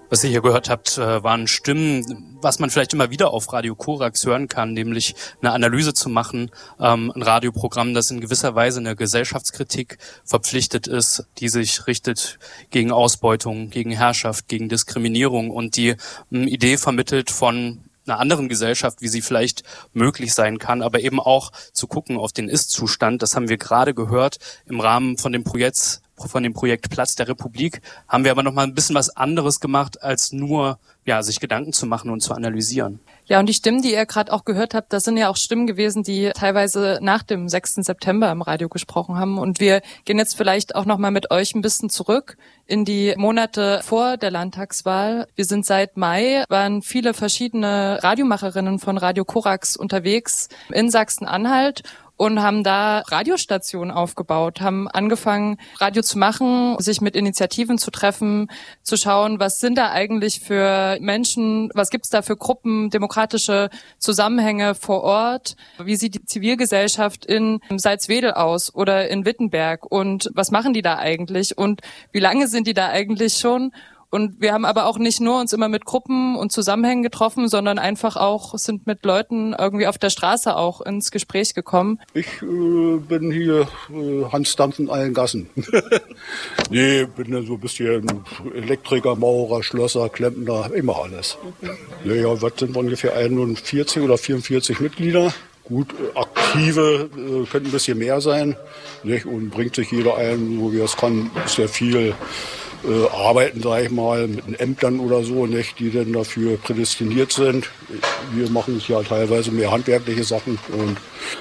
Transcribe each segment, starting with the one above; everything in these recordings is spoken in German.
Was ihr hier gehört habt, waren Stimmen, was man vielleicht immer wieder auf Radio Korax hören kann, nämlich eine Analyse zu machen, ein Radioprogramm, das in gewisser Weise einer Gesellschaftskritik verpflichtet ist, die sich richtet gegen Ausbeutung, gegen Herrschaft, gegen Diskriminierung und die eine Idee vermittelt von einer anderen Gesellschaft, wie sie vielleicht möglich sein kann, aber eben auch zu gucken auf den Ist-Zustand. Das haben wir gerade gehört im Rahmen von dem Projekt Platz der Republik, haben wir aber noch mal ein bisschen was anderes gemacht, als nur sich Gedanken zu machen und zu analysieren. Ja, und die Stimmen, die ihr gerade auch gehört habt, das sind ja auch Stimmen gewesen, die teilweise nach dem 6. September im Radio gesprochen haben. Und wir gehen jetzt vielleicht auch noch mal mit euch ein bisschen zurück in die Monate vor der Landtagswahl. Wir sind seit Mai, waren viele verschiedene Radiomacherinnen von Radio Korax unterwegs in Sachsen-Anhalt und haben da Radiostationen aufgebaut, haben angefangen, Radio zu machen, sich mit Initiativen zu treffen, zu schauen, was sind da eigentlich für Menschen, was gibt's da für Gruppen, demokratische Zusammenhänge vor Ort, wie sieht die Zivilgesellschaft in Salzwedel aus oder in Wittenberg und was machen die da eigentlich und wie lange sind die da eigentlich schon? Und wir haben aber auch nicht nur uns immer mit Gruppen und Zusammenhängen getroffen, sondern einfach auch sind mit Leuten irgendwie auf der Straße auch ins Gespräch gekommen. Ich bin hier Hans Dampf in allen Gassen. Nee, bin ja so ein bisschen Elektriker, Maurer, Schlosser, Klempner, immer alles. Naja, was sind wir ungefähr 41 oder 44 Mitglieder? Gut, aktive könnten ein bisschen mehr sein, nicht? Und bringt sich jeder ein, so wie er es kann, ist ja viel arbeiten, sage ich mal, mit den Ämtern oder so, nicht, die dann dafür prädestiniert sind. Wir machen ja teilweise mehr handwerkliche Sachen. Und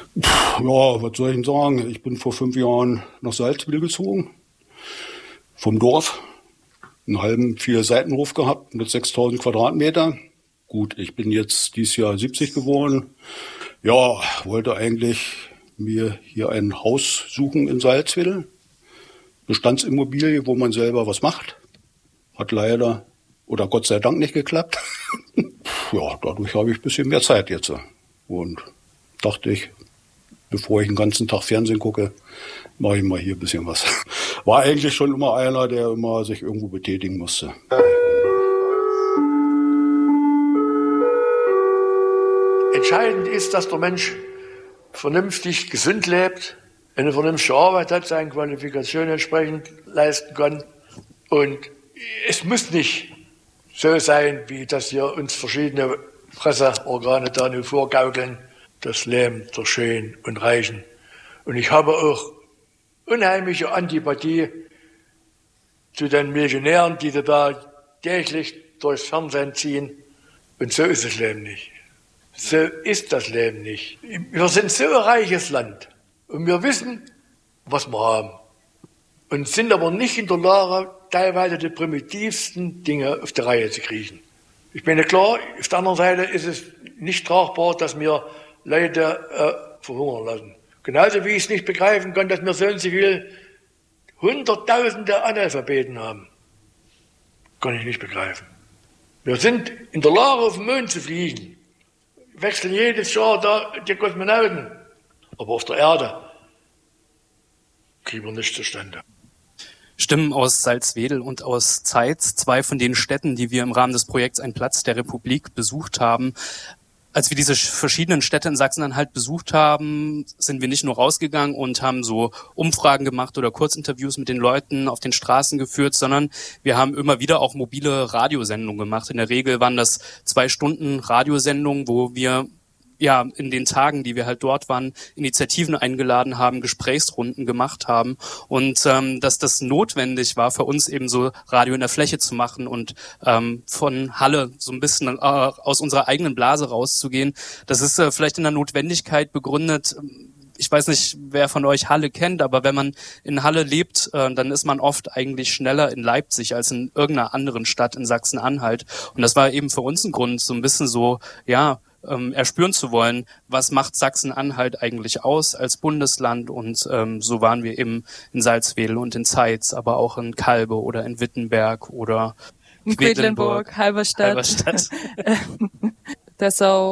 was soll ich denn sagen? Ich bin vor 5 Jahren nach Salzwedel gezogen, vom Dorf. Einen halben 4-Seitenhof gehabt mit 6.000 Quadratmeter. Gut, ich bin jetzt dieses Jahr 70 geworden. Ja, wollte eigentlich mir hier ein Haus suchen in Salzwedel. Bestandsimmobilie, wo man selber was macht. Hat leider oder Gott sei Dank nicht geklappt. Ja, dadurch habe ich ein bisschen mehr Zeit jetzt. Und dachte ich, bevor ich den ganzen Tag Fernsehen gucke, mache ich mal hier ein bisschen was. War eigentlich schon immer einer, der immer sich irgendwo betätigen musste. Entscheidend ist, dass der Mensch vernünftig, gesund lebt, eine vernünftige Arbeit hat, seine Qualifikation entsprechend leisten kann. Und es muss nicht so sein, wie das hier uns verschiedene Presseorgane da nur vorgaukeln, das Leben der Schönen und Reichen. Und ich habe auch unheimliche Antipathie zu den Millionären, die da täglich durchs Fernsehen ziehen. Und so ist das Leben nicht. So ist das Leben nicht. Wir sind so ein reiches Land. Und wir wissen, was wir haben. Und sind aber nicht in der Lage, teilweise die primitivsten Dinge auf die Reihe zu kriegen. Ich meine, klar, auf der anderen Seite ist es nicht tragbar, dass wir Leute verhungern lassen. Genauso wie ich es nicht begreifen kann, dass wir so und so viele Hunderttausende Analphabeten haben. Kann ich nicht begreifen. Wir sind in der Lage, auf den Mond zu fliegen. Wechseln jedes Jahr da die Kosmonauten. Aber auf der Erde kriegen wir nichts zustande. Stimmen aus Salzwedel und aus Zeitz, 2 von den Städten, die wir im Rahmen des Projekts Ein Platz der Republik besucht haben. Als wir diese verschiedenen Städte in Sachsen-Anhalt besucht haben, sind wir nicht nur rausgegangen und haben so Umfragen gemacht oder Kurzinterviews mit den Leuten auf den Straßen geführt, sondern wir haben immer wieder auch mobile Radiosendungen gemacht. In der Regel waren das 2 Stunden Radiosendungen, wo wir in den Tagen, die wir halt dort waren, Initiativen eingeladen haben, Gesprächsrunden gemacht haben und dass das notwendig war für uns eben so Radio in der Fläche zu machen und von Halle so ein bisschen aus unserer eigenen Blase rauszugehen. Das ist vielleicht in der Notwendigkeit begründet. Ich weiß nicht, wer von euch Halle kennt, aber wenn man in Halle lebt, dann ist man oft eigentlich schneller in Leipzig als in irgendeiner anderen Stadt in Sachsen-Anhalt. Und das war eben für uns ein Grund, so ein bisschen so, erspüren zu wollen, was macht Sachsen-Anhalt eigentlich aus als Bundesland, und so waren wir eben in Salzwedel und in Zeitz, aber auch in Kalbe oder in Wittenberg oder in Quedlinburg, Halberstadt. Dessau,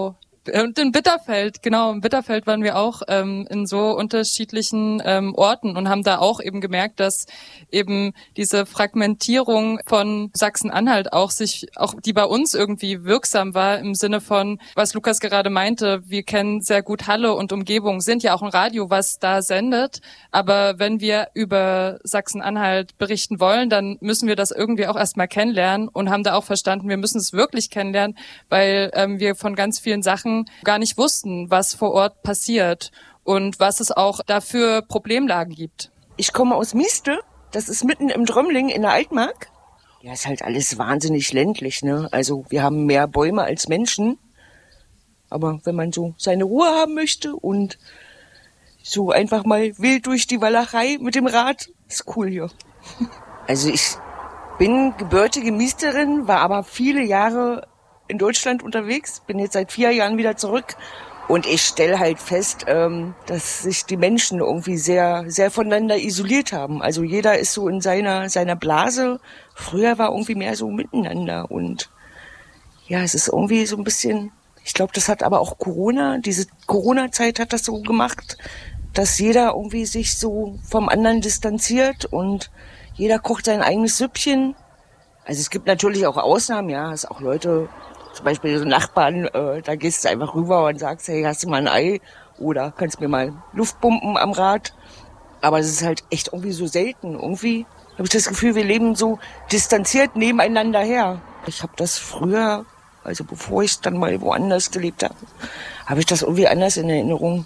Und in Bitterfeld, genau, in Bitterfeld waren wir auch in so unterschiedlichen Orten und haben da auch eben gemerkt, dass eben diese Fragmentierung von Sachsen-Anhalt auch die bei uns irgendwie wirksam war im Sinne von, was Lukas gerade meinte, wir kennen sehr gut Halle und Umgebung, sind ja auch ein Radio, was da sendet, aber wenn wir über Sachsen-Anhalt berichten wollen, dann müssen wir das irgendwie auch erstmal kennenlernen und haben da auch verstanden, wir müssen es wirklich kennenlernen, weil wir von ganz vielen Sachen gar nicht wussten, was vor Ort passiert und was es auch dafür Problemlagen gibt. Ich komme aus Mieste, das ist mitten im Drömling in der Altmark. Ja, ist halt alles wahnsinnig ländlich, ne? Also wir haben mehr Bäume als Menschen, aber wenn man so seine Ruhe haben möchte und so einfach mal wild durch die Walachei mit dem Rad, ist cool hier. Also ich bin gebürtige Miesterin, war aber viele Jahre in Deutschland unterwegs, bin jetzt seit 4 Jahren wieder zurück und ich stelle halt fest, dass sich die Menschen irgendwie sehr, sehr voneinander isoliert haben. Also jeder ist so in seiner Blase. Früher war irgendwie mehr so miteinander und ja, es ist irgendwie so ein bisschen, ich glaube, das hat aber auch diese Corona-Zeit hat das so gemacht, dass jeder irgendwie sich so vom anderen distanziert und jeder kocht sein eigenes Süppchen. Also es gibt natürlich auch Ausnahmen, ja, es auch Leute, zum Beispiel so Nachbarn, da gehst du einfach rüber und sagst, hey, hast du mal ein Ei? Oder kannst mir mal Luft pumpen am Rad? Aber es ist halt echt irgendwie so selten. Irgendwie habe ich das Gefühl, wir leben so distanziert nebeneinander her. Ich habe das früher, also bevor ich dann mal woanders gelebt habe ich das irgendwie anders in Erinnerung.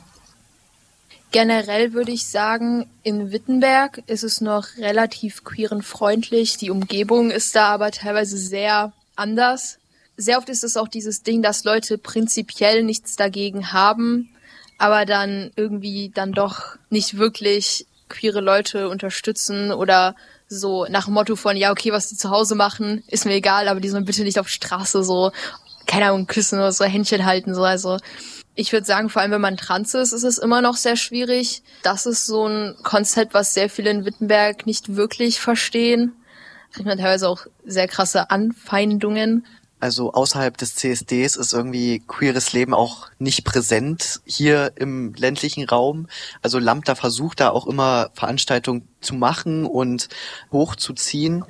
Generell würde ich sagen, in Wittenberg ist es noch relativ queerenfreundlich. Die Umgebung ist da aber teilweise sehr anders. Sehr oft ist es auch dieses Ding, dass Leute prinzipiell nichts dagegen haben, aber dann irgendwie dann doch nicht wirklich queere Leute unterstützen oder so nach dem Motto von, ja, okay, was die zu Hause machen, ist mir egal, aber die sollen bitte nicht auf die Straße so, keine Ahnung, küssen oder so, Händchen halten, so, also. Ich würde sagen, vor allem wenn man trans ist es immer noch sehr schwierig. Das ist so ein Konzept, was sehr viele in Wittenberg nicht wirklich verstehen. Da kriegt man teilweise auch sehr krasse Anfeindungen. Also außerhalb des CSDs ist irgendwie queeres Leben auch nicht präsent hier im ländlichen Raum. Also Lambda versucht da auch immer Veranstaltungen zu machen und hochzuziehen,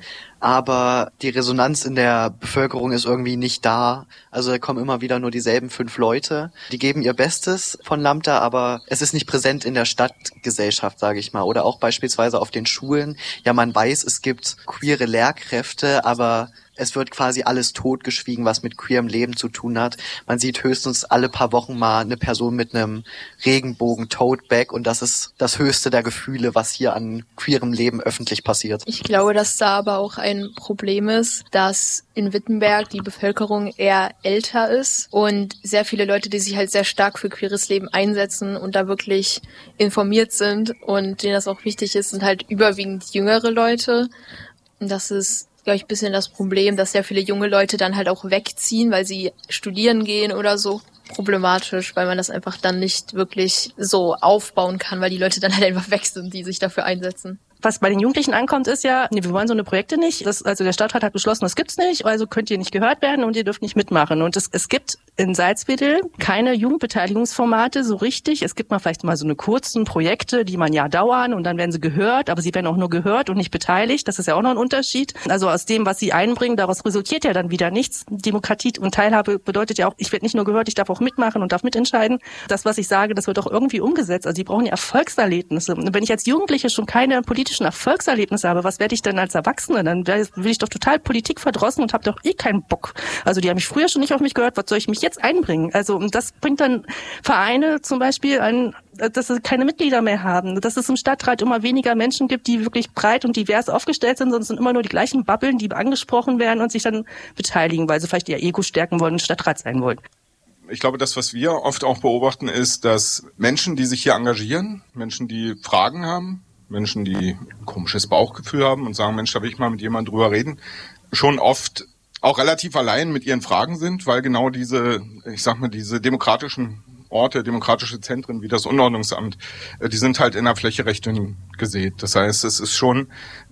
aber die Resonanz in der Bevölkerung ist irgendwie nicht da. Also da kommen immer wieder nur dieselben 5 Leute. Die geben ihr Bestes von Lambda, aber es ist nicht präsent in der Stadtgesellschaft, sage ich mal. Oder auch beispielsweise auf den Schulen. Ja, man weiß, es gibt queere Lehrkräfte, aber es wird quasi alles totgeschwiegen, was mit queerem Leben zu tun hat. Man sieht höchstens alle paar Wochen mal eine Person mit einem Regenbogen-Tote-Bag und das ist das höchste der Gefühle, was hier an queerem Leben öffentlich passiert. Ich glaube, dass da aber auch ein Problem ist, dass in Wittenberg die Bevölkerung eher älter ist und sehr viele Leute, die sich halt sehr stark für queeres Leben einsetzen und da wirklich informiert sind und denen das auch wichtig ist, sind halt überwiegend jüngere Leute. Und das ist, glaube ich, ein bisschen das Problem, dass sehr viele junge Leute dann halt auch wegziehen, weil sie studieren gehen oder so. Problematisch, weil man das einfach dann nicht wirklich so aufbauen kann, weil die Leute dann halt einfach weg sind, die sich dafür einsetzen. Was bei den Jugendlichen ankommt, ist ja, nee, wir wollen so eine Projekte nicht. Also der Stadtrat hat beschlossen, das gibt's nicht, also könnt ihr nicht gehört werden und ihr dürft nicht mitmachen. Und es gibt in Salzwedel keine Jugendbeteiligungsformate so richtig. Es gibt mal vielleicht mal so eine kurzen Projekte, die man ja dauern und dann werden sie gehört, aber sie werden auch nur gehört und nicht beteiligt. Das ist ja auch noch ein Unterschied. Also aus dem, was sie einbringen, daraus resultiert ja dann wieder nichts. Demokratie und Teilhabe bedeutet ja auch, ich werde nicht nur gehört, ich darf auch mitmachen und darf mitentscheiden. Das, was ich sage, das wird auch irgendwie umgesetzt. Also die brauchen ja Erfolgserlebnisse. Und wenn ich als Jugendliche schon keine politischen Erfolgserlebnisse habe, was werde ich denn als Erwachsene? Dann will ich doch total Politik verdrossen und habe doch eh keinen Bock. Also die haben mich früher schon nicht auf mich gehört, was soll ich mich jetzt einbringen? Also und das bringt dann Vereine zum Beispiel an, dass sie keine Mitglieder mehr haben, dass es im Stadtrat immer weniger Menschen gibt, die wirklich breit und divers aufgestellt sind, sondern es sind immer nur die gleichen Babbeln, die angesprochen werden und sich dann beteiligen, weil sie vielleicht ihr Ego stärken wollen und Stadtrat sein wollen. Ich glaube, das, was wir oft auch beobachten, ist, dass Menschen, die sich hier engagieren, Menschen, die Fragen haben, Menschen, die ein komisches Bauchgefühl haben und sagen, Mensch, da will ich mal mit jemandem drüber reden, schon oft auch relativ allein mit ihren Fragen sind, weil genau diese, ich sag mal, diese demokratischen Orte, demokratische Zentren wie das Unordnungsamt, die sind halt in der Fläche recht dünn gesät. Das heißt, es ist schon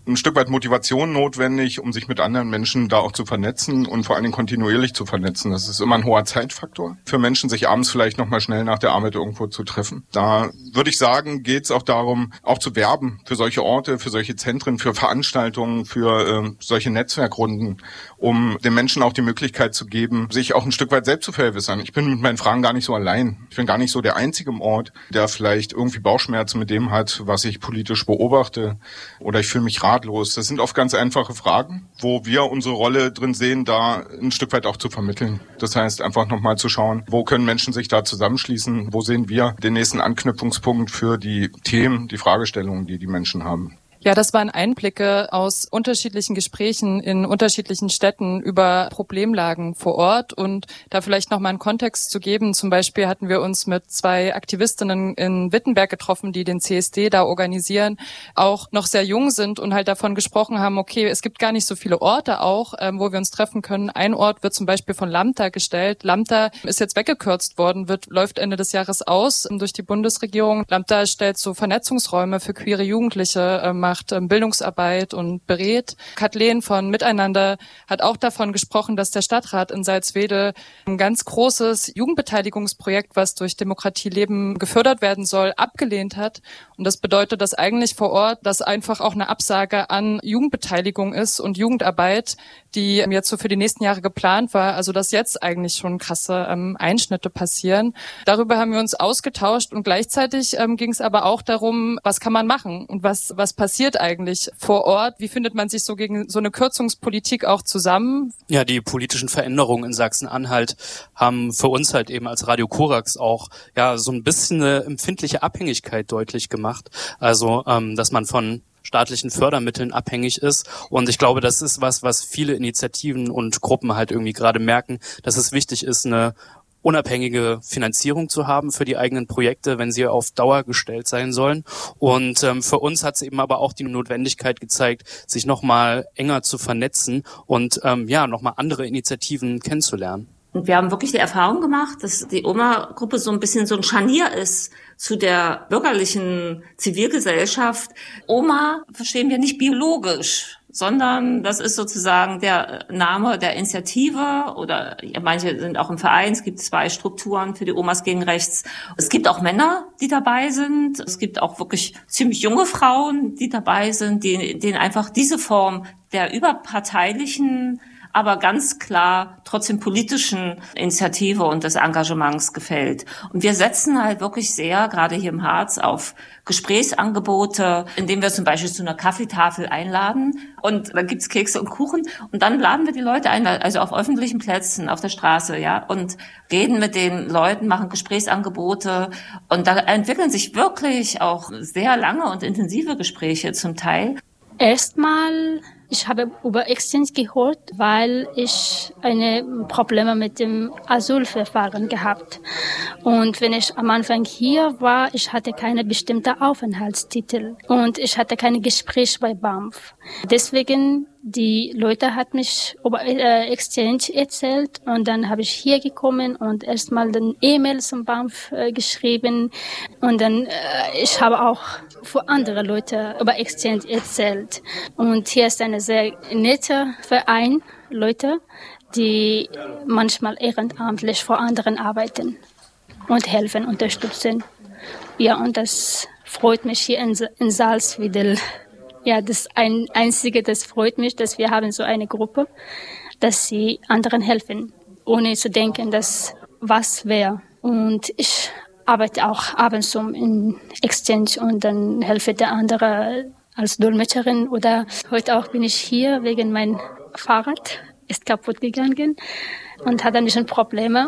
ein Stück weit Motivation notwendig, um sich mit anderen Menschen da auch zu vernetzen und vor allen Dingen kontinuierlich zu vernetzen. Das ist immer ein hoher Zeitfaktor für Menschen, sich abends vielleicht nochmal schnell nach der Arbeit irgendwo zu treffen. Da würde ich sagen, geht es auch darum, auch zu werben für solche Orte, für solche Zentren, für Veranstaltungen, für solche Netzwerkrunden, um den Menschen auch die Möglichkeit zu geben, sich auch ein Stück weit selbst zu vergewissern. Ich bin mit meinen Fragen gar nicht so allein. Ich bin gar nicht so der Einzige im Ort, der vielleicht irgendwie Bauchschmerzen mit dem hat, was ich politisch beobachte, oder ich fühle mich ratlos. Das sind oft ganz einfache Fragen, wo wir unsere Rolle drin sehen, da ein Stück weit auch zu vermitteln. Das heißt, einfach nochmal zu schauen, wo können Menschen sich da zusammenschließen, wo sehen wir den nächsten Anknüpfungspunkt für die Themen, die Fragestellungen, die die Menschen haben. Ja, das waren Einblicke aus unterschiedlichen Gesprächen in unterschiedlichen Städten über Problemlagen vor Ort. Und da vielleicht nochmal einen Kontext zu geben. Zum Beispiel hatten wir uns mit 2 Aktivistinnen in Wittenberg getroffen, die den CSD da organisieren, auch noch sehr jung sind und halt davon gesprochen haben, okay, es gibt gar nicht so viele Orte auch, wo wir uns treffen können. Ein Ort wird zum Beispiel von Lambda gestellt. Lambda ist jetzt weggekürzt worden, läuft Ende des Jahres aus durch die Bundesregierung. Lambda stellt so Vernetzungsräume für queere Jugendliche, macht Bildungsarbeit und berät. Kathleen von Miteinander hat auch davon gesprochen, dass der Stadtrat in Salzwedel ein ganz großes Jugendbeteiligungsprojekt, was durch Demokratie Leben gefördert werden soll, abgelehnt hat. Und das bedeutet, dass eigentlich vor Ort das einfach auch eine Absage an Jugendbeteiligung ist und Jugendarbeit, die jetzt so für die nächsten Jahre geplant war. Also dass jetzt eigentlich schon krasse Einschnitte passieren. Darüber haben wir uns ausgetauscht und gleichzeitig ging es aber auch darum, was kann man machen und was passiert eigentlich vor Ort? Wie findet man sich so gegen so eine Kürzungspolitik auch zusammen? Ja, die politischen Veränderungen in Sachsen-Anhalt haben für uns halt eben als Radio Korax auch ja so ein bisschen eine empfindliche Abhängigkeit deutlich gemacht. Also, dass man von staatlichen Fördermitteln abhängig ist. Und ich glaube, das ist was viele Initiativen und Gruppen halt irgendwie gerade merken, dass es wichtig ist, eine unabhängige Finanzierung zu haben für die eigenen Projekte, wenn sie auf Dauer gestellt sein sollen. Und für uns hat es eben aber auch die Notwendigkeit gezeigt, sich nochmal enger zu vernetzen und nochmal andere Initiativen kennenzulernen. Und wir haben wirklich die Erfahrung gemacht, dass die Oma-Gruppe so ein bisschen so ein Scharnier ist zu der bürgerlichen Zivilgesellschaft. Oma verstehen wir nicht biologisch, sondern das ist sozusagen der Name der Initiative oder ja, manche sind auch im Verein. Es gibt 2 Strukturen für die Omas gegen Rechts. Es gibt auch Männer, die dabei sind. Es gibt auch wirklich ziemlich junge Frauen, die dabei sind, denen einfach diese Form der überparteilichen, aber ganz klar trotzdem politischen Initiative und des Engagements gefällt. Und wir setzen halt wirklich sehr, gerade hier im Harz, auf Gesprächsangebote, indem wir zum Beispiel zu einer Kaffeetafel einladen und dann gibt's Kekse und Kuchen und dann laden wir die Leute ein, also auf öffentlichen Plätzen, auf der Straße, ja, und reden mit den Leuten, machen Gesprächsangebote und da entwickeln sich wirklich auch sehr lange und intensive Gespräche zum Teil. Erstmal, ich habe über Exchange gehört, weil ich Probleme mit dem Asylverfahren gehabt. Und wenn ich am Anfang hier war, ich hatte keine bestimmte Aufenthaltstitel und ich hatte kein Gespräch bei BAMF. Deswegen die Leute hat mich über Exchange erzählt und dann habe ich hier gekommen und erstmal den E-Mail zum BAMF geschrieben und dann ich habe auch für andere Leute über Exchange erzählt. Und hier ist eine sehr nette Verein, Leute, die manchmal ehrenamtlich für anderen arbeiten und helfen, unterstützen. Ja, und das freut mich hier in Salzwedel. Ja, das Einzige, das freut mich, dass wir haben so eine Gruppe, dass sie anderen helfen, ohne zu denken, dass was wäre. Und ich arbeite auch abends in Exchange und dann helfe der andere als Dolmetscherin. Oder heute auch bin ich hier wegen mein Fahrrad ist kaputt gegangen und hat ein bisschen Probleme.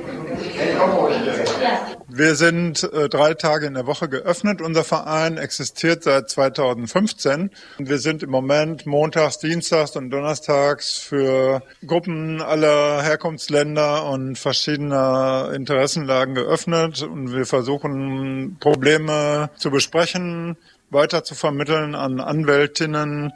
Wir sind 3 Tage in der Woche geöffnet. Unser Verein existiert seit 2015. Wir sind im Moment montags, dienstags und donnerstags für Gruppen aller Herkunftsländer und verschiedener Interessenlagen geöffnet. Und wir versuchen, Probleme zu besprechen, weiter zu vermitteln an Anwältinnen,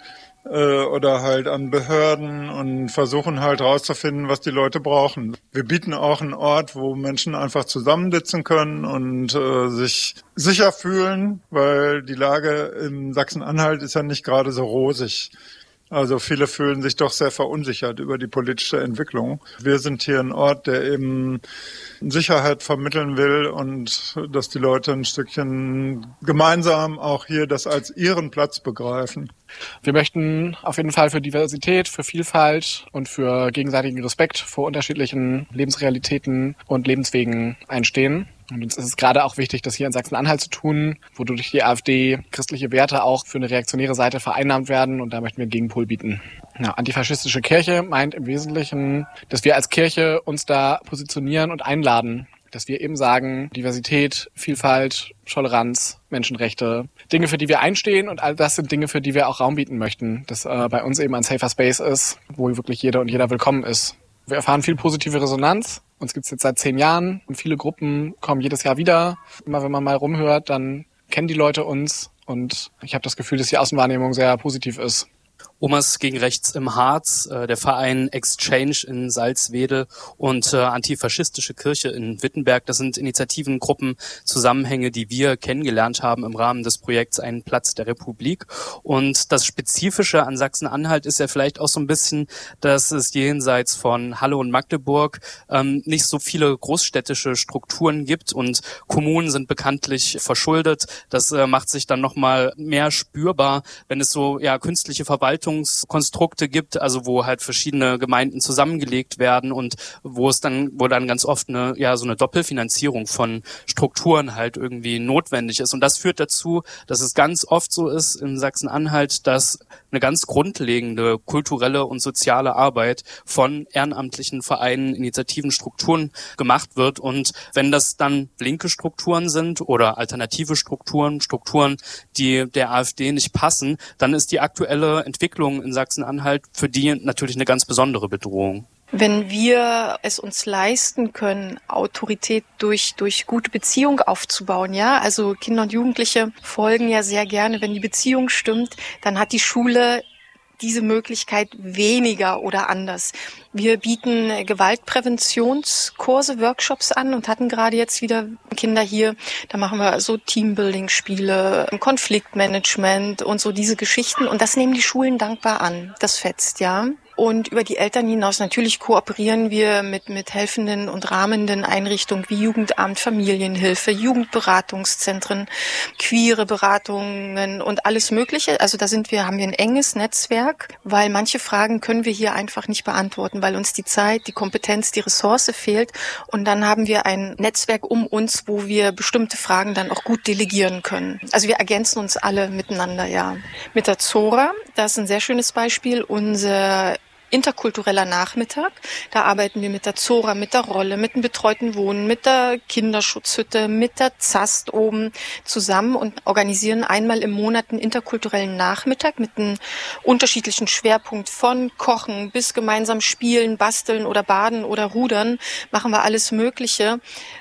oder halt an Behörden und versuchen halt rauszufinden, was die Leute brauchen. Wir bieten auch einen Ort, wo Menschen einfach zusammensitzen können und sich sicher fühlen, weil die Lage in Sachsen-Anhalt ist ja nicht gerade so rosig. Also viele fühlen sich doch sehr verunsichert über die politische Entwicklung. Wir sind hier ein Ort, der eben Sicherheit vermitteln will und dass die Leute ein Stückchen gemeinsam auch hier das als ihren Platz begreifen. Wir möchten auf jeden Fall für Diversität, für Vielfalt und für gegenseitigen Respekt vor unterschiedlichen Lebensrealitäten und Lebenswegen einstehen. Und uns ist es gerade auch wichtig, das hier in Sachsen-Anhalt zu tun, wo durch die AfD christliche Werte auch für eine reaktionäre Seite vereinnahmt werden. Und da möchten wir einen Gegenpol bieten. Ja, antifaschistische Kirche meint im Wesentlichen, dass wir als Kirche uns da positionieren und einladen. Dass wir eben sagen, Diversität, Vielfalt, Toleranz, Menschenrechte, Dinge, für die wir einstehen, und all das sind Dinge, für die wir auch Raum bieten möchten. Dass bei uns eben ein safer Space ist, wo wirklich jeder und jeder willkommen ist. Wir erfahren viel positive Resonanz. Uns gibt's jetzt seit 10 Jahren und viele Gruppen kommen jedes Jahr wieder. Immer wenn man mal rumhört, dann kennen die Leute uns und ich habe das Gefühl, dass die Außenwahrnehmung sehr positiv ist. Omas gegen Rechts im Harz, der Verein Exchange in Salzwedel und Antifaschistische Kirche in Wittenberg. Das sind Initiativen, Gruppen, Zusammenhänge, die wir kennengelernt haben im Rahmen des Projekts Ein Platz der Republik. Und das Spezifische an Sachsen-Anhalt ist ja vielleicht auch so ein bisschen, dass es jenseits von Halle und Magdeburg nicht so viele großstädtische Strukturen gibt und Kommunen sind bekanntlich verschuldet. Das macht sich dann nochmal mehr spürbar, wenn es so künstliche Verwaltungskonstrukte gibt, also wo halt verschiedene Gemeinden zusammengelegt werden und wo dann ganz oft so eine Doppelfinanzierung von Strukturen halt irgendwie notwendig ist. Und das führt dazu, dass es ganz oft so ist in Sachsen-Anhalt, dass eine ganz grundlegende kulturelle und soziale Arbeit von ehrenamtlichen Vereinen, Initiativen, Strukturen gemacht wird. Und wenn das dann linke Strukturen sind oder alternative Strukturen, die der AfD nicht passen, dann ist die aktuelle Entwicklung in Sachsen-Anhalt für die natürlich eine ganz besondere Bedrohung. Wenn wir es uns leisten können, Autorität durch gute Beziehung aufzubauen, also Kinder und Jugendliche folgen ja sehr gerne, wenn die Beziehung stimmt, dann hat die Schule diese Möglichkeit weniger oder anders. Wir bieten Gewaltpräventionskurse, Workshops an und hatten gerade jetzt wieder Kinder hier. Da machen wir so Teambuilding-Spiele, Konfliktmanagement und so diese Geschichten. Und das nehmen die Schulen dankbar an. Das fetzt, ja. Und über die Eltern hinaus natürlich kooperieren wir mit helfenden und rahmenden Einrichtungen wie Jugendamt, Familienhilfe, Jugendberatungszentren, queere Beratungen und alles Mögliche. Also haben wir ein enges Netzwerk, weil manche Fragen können wir hier einfach nicht beantworten, weil uns die Zeit, die Kompetenz, die Ressource fehlt. Und dann haben wir ein Netzwerk um uns, wo wir bestimmte Fragen dann auch gut delegieren können. Also wir ergänzen uns alle miteinander, ja. Mit der Zora, das ist ein sehr schönes Beispiel, unser interkultureller Nachmittag. Da arbeiten wir mit der Zora, mit der Rolle, mit dem betreuten Wohnen, mit der Kinderschutzhütte, mit der ZAST oben zusammen und organisieren einmal im Monat einen interkulturellen Nachmittag mit einem unterschiedlichen Schwerpunkt von Kochen bis gemeinsam spielen, basteln oder baden oder rudern. Machen wir alles Mögliche,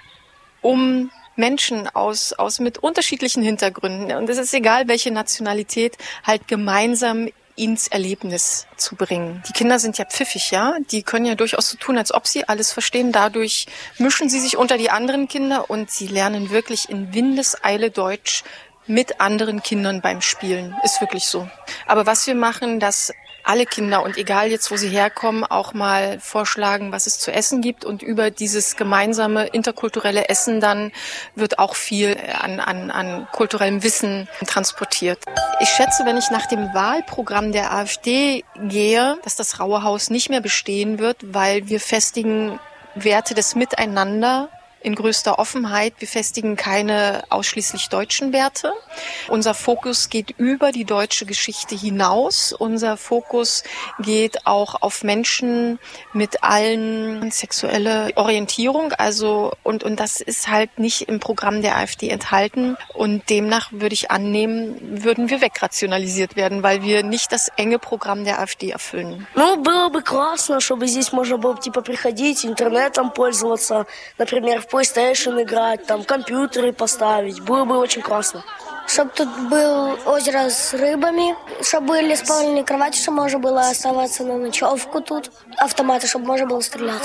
um Menschen aus mit unterschiedlichen Hintergründen, und es ist egal, welche Nationalität, halt gemeinsam ins Erlebnis zu bringen. Die Kinder sind ja pfiffig, ja. Die können ja durchaus so tun, als ob sie alles verstehen. Dadurch mischen sie sich unter die anderen Kinder und sie lernen wirklich in Windeseile Deutsch mit anderen Kindern beim Spielen. Ist wirklich so. Aber was wir machen, dass alle Kinder, und egal jetzt, wo sie herkommen, auch mal vorschlagen, was es zu essen gibt, und über dieses gemeinsame interkulturelle Essen dann wird auch viel an kulturellem Wissen transportiert. Ich schätze, wenn ich nach dem Wahlprogramm der AfD gehe, dass das Raue Haus nicht mehr bestehen wird, weil wir festigen Werte des Miteinander in größter Offenheit. Wir festigen keine ausschließlich deutschen Werte. Unser Fokus geht über die deutsche Geschichte hinaus. Unser Fokus geht auch auf Menschen mit allen sexuelle Orientierung. Also und das ist halt nicht im Programm der AfD enthalten. Und demnach würde ich annehmen, würden wir wegrationalisiert werden, weil wir nicht das enge Programm der AfD erfüllen. Было бы классно, чтобы здесь можно было приходить, интернетом пользоваться, например, PlayStation играть, там компьютеры поставить. Было бы очень классно. Чтобы тут был озеро с рыбами, чтобы были спальные кровати, чтобы можно было оставаться на ночевку тут. Автоматы, чтобы можно было стрелять.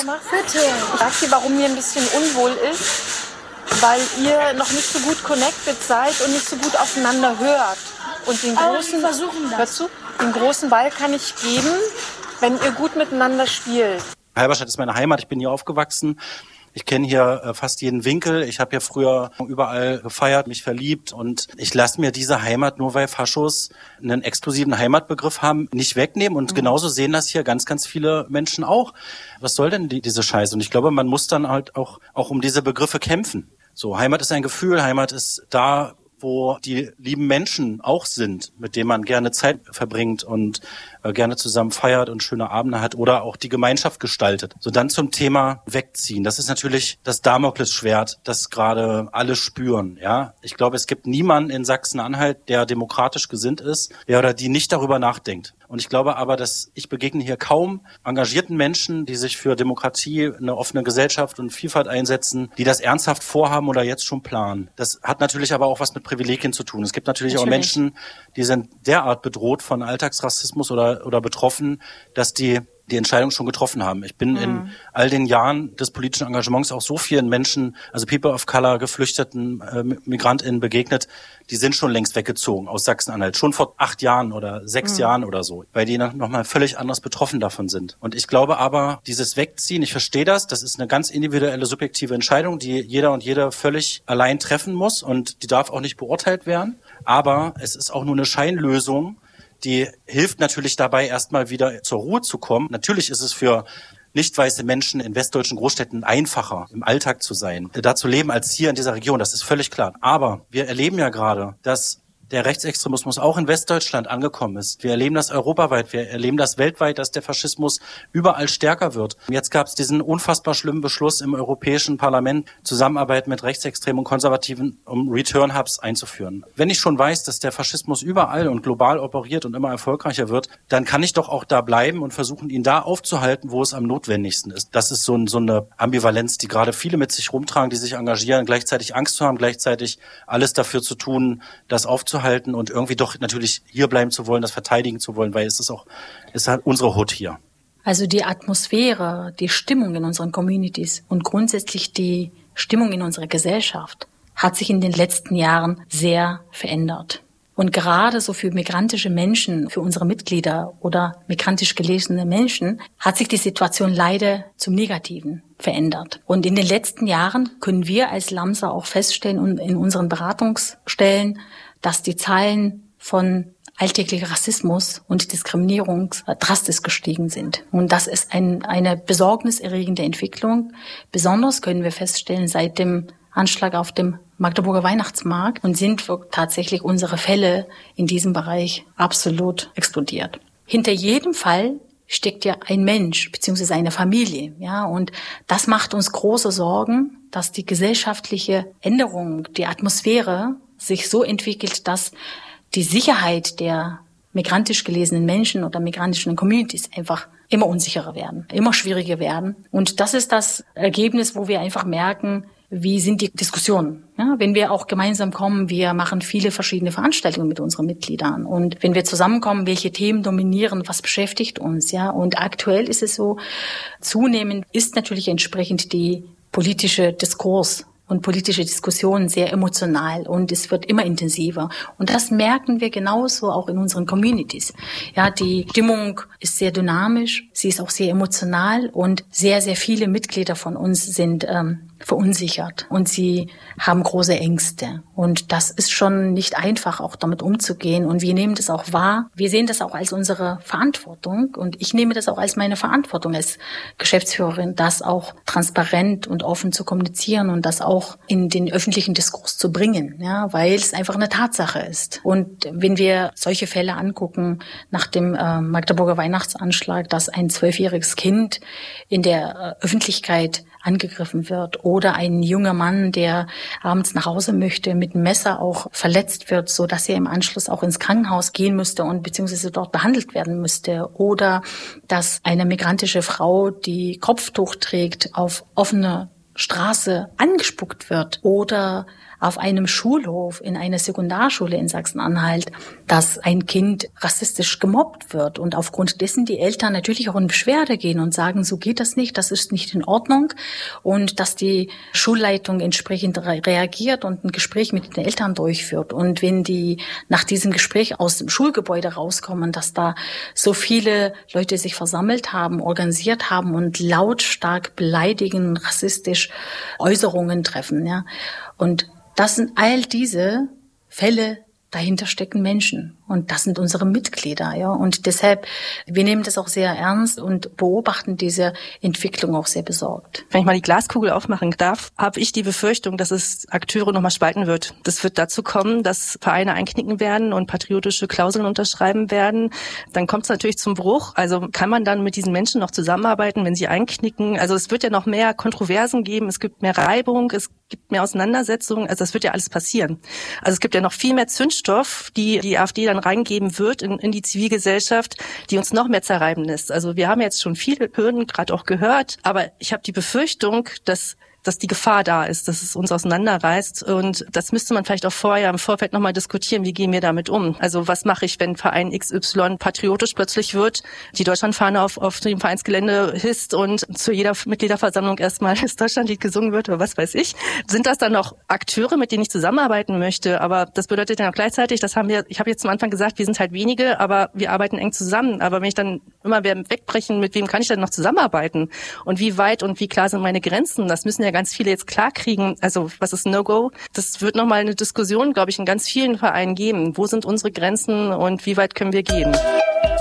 Sagt ihr, warum mir ein bisschen unwohl ist? Weil ihr noch nicht so gut connected seid und nicht so gut aufeinander hört. Und den großen, hörst du? Den großen Ball kann ich geben, wenn ihr gut miteinander spielt. Halberstadt ist meine Heimat, ich bin hier aufgewachsen. Ich kenne hier fast jeden Winkel. Ich habe hier früher überall gefeiert, mich verliebt. Und ich lasse mir diese Heimat, nur weil Faschos einen exklusiven Heimatbegriff haben, nicht wegnehmen. Und genauso sehen das hier ganz, ganz viele Menschen auch. Was soll denn diese Scheiße? Und ich glaube, man muss dann halt auch um diese Begriffe kämpfen. So, Heimat ist ein Gefühl, Heimat ist da, wo die lieben Menschen auch sind, mit denen man gerne Zeit verbringt und gerne zusammen feiert und schöne Abende hat oder auch die Gemeinschaft gestaltet. So, dann zum Thema Wegziehen. Das ist natürlich das Damoklesschwert, das gerade alle spüren. Ja, ich glaube, es gibt niemanden in Sachsen-Anhalt, der demokratisch gesinnt ist, der oder die nicht darüber nachdenkt. Und ich glaube aber, dass ich begegne hier kaum engagierten Menschen, die sich für Demokratie, eine offene Gesellschaft und Vielfalt einsetzen, die das ernsthaft vorhaben oder jetzt schon planen. Das hat natürlich aber auch was mit Privilegien zu tun. Es gibt natürlich auch Menschen, die sind derart bedroht von Alltagsrassismus oder betroffen, dass die Entscheidung schon getroffen haben. Ich bin in all den Jahren des politischen Engagements auch so vielen Menschen, also People of Color, Geflüchteten, MigrantInnen begegnet, die sind schon längst weggezogen aus Sachsen-Anhalt. Schon vor 8 Jahren oder 6 Jahren oder so, weil die nochmal völlig anders betroffen davon sind. Und ich glaube aber, dieses Wegziehen, ich verstehe das ist eine ganz individuelle, subjektive Entscheidung, die jeder und jede völlig allein treffen muss und die darf auch nicht beurteilt werden. Aber es ist auch nur eine Scheinlösung, die hilft natürlich dabei, erstmal wieder zur Ruhe zu kommen. Natürlich ist es für nicht weiße Menschen in westdeutschen Großstädten einfacher, im Alltag zu sein, da zu leben als hier in dieser Region. Das ist völlig klar. Aber wir erleben ja gerade, dass der Rechtsextremismus auch in Westdeutschland angekommen ist. Wir erleben das europaweit, wir erleben das weltweit, dass der Faschismus überall stärker wird. Jetzt gab es diesen unfassbar schlimmen Beschluss im Europäischen Parlament, Zusammenarbeit mit Rechtsextremen und Konservativen, um Return Hubs einzuführen. Wenn ich schon weiß, dass der Faschismus überall und global operiert und immer erfolgreicher wird, dann kann ich doch auch da bleiben und versuchen, ihn da aufzuhalten, wo es am notwendigsten ist. Das ist so eine Ambivalenz, die gerade viele mit sich rumtragen, die sich engagieren, gleichzeitig Angst zu haben, gleichzeitig alles dafür zu tun, das aufzuhalten und irgendwie doch natürlich hier bleiben zu wollen, das verteidigen zu wollen, weil es ist halt unsere Hut hier. Also die Atmosphäre, die Stimmung in unseren Communities und grundsätzlich die Stimmung in unserer Gesellschaft hat sich in den letzten Jahren sehr verändert. Und gerade so für migrantische Menschen, für unsere Mitglieder oder migrantisch gelesene Menschen, hat sich die Situation leider zum Negativen verändert. Und in den letzten Jahren können wir als LAMSA auch feststellen und in unseren Beratungsstellen, dass die Zahlen von alltäglicher Rassismus und Diskriminierung drastisch gestiegen sind. Und das ist eine besorgniserregende Entwicklung. Besonders können wir feststellen seit dem Anschlag auf dem Magdeburger Weihnachtsmarkt und sind tatsächlich unsere Fälle in diesem Bereich absolut explodiert. Hinter jedem Fall steckt ja ein Mensch bzw. eine Familie, ja, und das macht uns große Sorgen, dass die gesellschaftliche Änderung, die Atmosphäre sich so entwickelt, dass die Sicherheit der migrantisch gelesenen Menschen oder migrantischen Communities einfach immer unsicherer werden, immer schwieriger werden. Und das ist das Ergebnis, wo wir einfach merken, wie sind die Diskussionen? Ja, wenn wir auch gemeinsam kommen, wir machen viele verschiedene Veranstaltungen mit unseren Mitgliedern. Und wenn wir zusammenkommen, welche Themen dominieren, was beschäftigt uns? Ja, und aktuell ist es so, zunehmend ist natürlich entsprechend die politische Diskurs und politische Diskussionen sehr emotional und es wird immer intensiver. Und das merken wir genauso auch in unseren Communities. Ja, die Stimmung ist sehr dynamisch, sie ist auch sehr emotional und sehr, sehr viele Mitglieder von uns sind verunsichert und sie haben große Ängste. Und das ist schon nicht einfach, auch damit umzugehen. Und wir nehmen das auch wahr. Wir sehen das auch als unsere Verantwortung. Und ich nehme das auch als meine Verantwortung als Geschäftsführerin, das auch transparent und offen zu kommunizieren und das auch in den öffentlichen Diskurs zu bringen, ja, weil es einfach eine Tatsache ist. Und wenn wir solche Fälle angucken, nach dem Magdeburger Weihnachtsanschlag, dass ein 12-jähriges Kind in der Öffentlichkeit angegriffen wird oder ein junger Mann, der abends nach Hause möchte, mit einem Messer auch verletzt wird, so dass er im Anschluss auch ins Krankenhaus gehen müsste und beziehungsweise dort behandelt werden müsste, oder dass eine migrantische Frau, die Kopftuch trägt, auf offene Straße angespuckt wird, oder auf einem Schulhof in einer Sekundarschule in Sachsen-Anhalt, dass ein Kind rassistisch gemobbt wird und aufgrund dessen die Eltern natürlich auch in Beschwerde gehen und sagen, so geht das nicht, das ist nicht in Ordnung, und dass die Schulleitung entsprechend reagiert und ein Gespräch mit den Eltern durchführt. Und wenn die nach diesem Gespräch aus dem Schulgebäude rauskommen, dass da so viele Leute sich versammelt haben, organisiert haben und lautstark beleidigen, rassistisch Äußerungen treffen, ja. Und das sind all diese Fälle, dahinter stecken Menschen. Und das sind unsere Mitglieder, ja. Und deshalb, wir nehmen das auch sehr ernst und beobachten diese Entwicklung auch sehr besorgt. Wenn ich mal die Glaskugel aufmachen darf, habe ich die Befürchtung, dass es Akteure nochmal spalten wird. Das wird dazu kommen, dass Vereine einknicken werden und patriotische Klauseln unterschreiben werden. Dann kommt es natürlich zum Bruch. Also kann man dann mit diesen Menschen noch zusammenarbeiten, wenn sie einknicken? Also es wird ja noch mehr Kontroversen geben, es gibt mehr Reibung, es gibt mehr Auseinandersetzungen. Also das wird ja alles passieren. Also es gibt ja noch viel mehr Zündstoff, die AfD dann reingeben wird in die Zivilgesellschaft, die uns noch mehr zerreiben lässt. Also wir haben jetzt schon viele Hürden gerade auch gehört, aber ich habe die Befürchtung, dass die Gefahr da ist, dass es uns auseinanderreißt. Und das müsste man vielleicht auch vorher im Vorfeld nochmal diskutieren, wie gehen wir damit um? Also was mache ich, wenn Verein XY patriotisch plötzlich wird, die Deutschlandfahne auf dem Vereinsgelände hisst und zu jeder Mitgliederversammlung erstmal das Deutschlandlied gesungen wird oder was weiß ich? Sind das dann noch Akteure, mit denen ich zusammenarbeiten möchte? Aber das bedeutet dann auch gleichzeitig, ich habe jetzt am Anfang gesagt, wir sind halt wenige, aber wir arbeiten eng zusammen. Aber wenn ich dann immer wegbrechen, mit wem kann ich dann noch zusammenarbeiten? Und wie weit und wie klar sind meine Grenzen? Das müssen ja ganz viele jetzt klar kriegen, also was ist No-Go? Das wird nochmal eine Diskussion, glaube ich, in ganz vielen Vereinen geben. Wo sind unsere Grenzen und wie weit können wir gehen?